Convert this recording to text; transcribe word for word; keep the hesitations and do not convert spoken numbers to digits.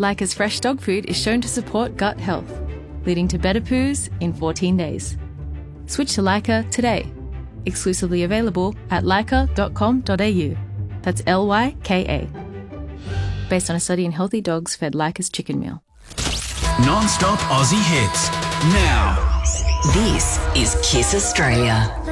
Lyca's fresh dog food is shown to support gut health, leading to better poos in fourteen days. Switch to Lyca today. Exclusively available at lyca dot com dot a u. That's L Y K A. Based on a study in healthy dogs fed Lyca's chicken meal. Non-stop Aussie hits. Now. This is Kiss Australia.